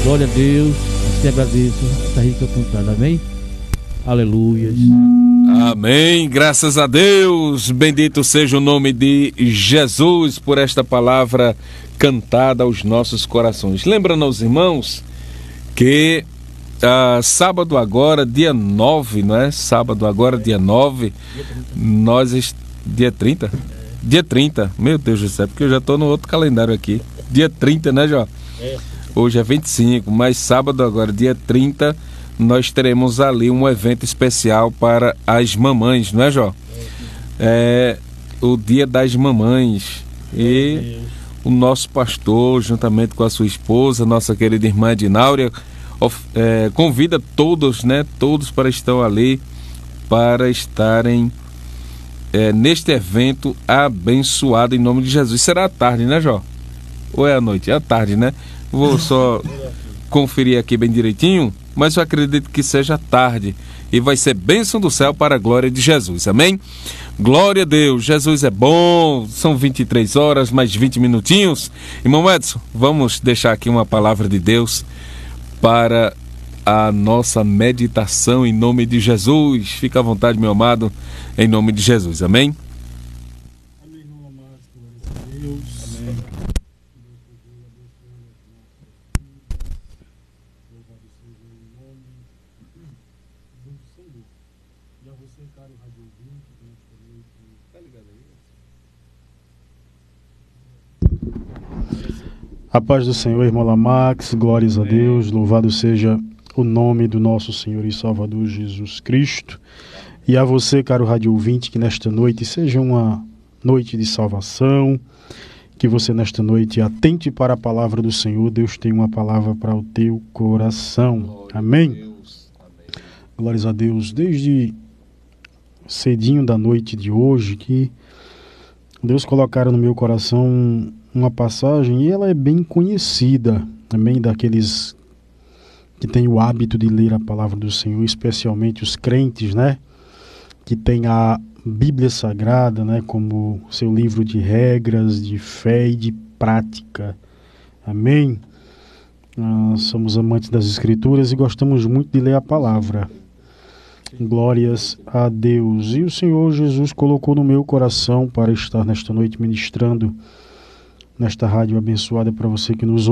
Glória a Deus. Te agradeço essa rica cantada. Amém? Aleluias. Amém. Graças a Deus. Bendito seja o nome de Jesus por esta palavra cantada aos nossos corações. Lembrando aos irmãos que sábado agora, dia 9, não é? Sábado agora, dia 9, dia 30? Dia 30, meu Deus do céu, porque eu já estou no outro calendário aqui. Dia 30, né, Jó? Hoje é 25, mas sábado agora, dia 30, nós teremos ali um evento especial para as mamães, não é, Jó? É o Dia das Mamães. E o nosso pastor, juntamente com a sua esposa, nossa querida irmã Dináurea, convida todos, né? Todos para estar ali, para estarem neste evento abençoado em nome de Jesus. Será à tarde, né, Jó? Ou é à noite? É à tarde, né? Vou só conferir aqui bem direitinho, mas eu acredito que seja à tarde. E vai ser bênção do céu para a glória de Jesus. Amém? Glória a Deus. Jesus é bom. São 23 horas, mais 20 minutinhos. Irmão Edson, vamos deixar aqui uma palavra de Deus para a nossa meditação em nome de Jesus. Fica à vontade, meu amado, em nome de Jesus. Amém? Amém, irmão amado. Glória a Deus. Amém. Louvado seja o nome do Senhor. E a você, caro rádio ouvinte, que nesta noite... Tá ligado aí? A paz do Senhor, irmão Lamax. Glórias a Deus. Louvado seja o nome do nosso Senhor e Salvador Jesus Cristo. E a você, caro rádio ouvinte, que nesta noite seja uma noite de salvação, que você nesta noite atente para a palavra do Senhor. Deus tem uma palavra para o teu coração. Amém? Glórias a Deus. Desde cedinho da noite de hoje, que Deus colocaram no meu coração uma passagem, e ela é bem conhecida, também daqueles que têm o hábito de ler a palavra do Senhor, especialmente os crentes, né? Que tem a Bíblia Sagrada, né? Como seu livro de regras, de fé e de prática. Amém? Nós somos amantes das Escrituras e gostamos muito de ler a palavra. Glórias a Deus. E o Senhor Jesus colocou no meu coração para estar nesta noite ministrando nesta rádio abençoada para você que nos ouve.